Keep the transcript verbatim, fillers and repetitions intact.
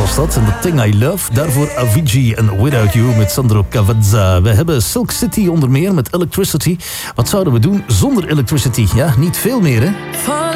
was dat. En The Thing I Love. Daarvoor Avicii en Without You met Sandro Cavazza. We hebben Silk City onder meer met Electricity. Wat zouden we doen zonder Electricity? Ja, niet veel meer, hè?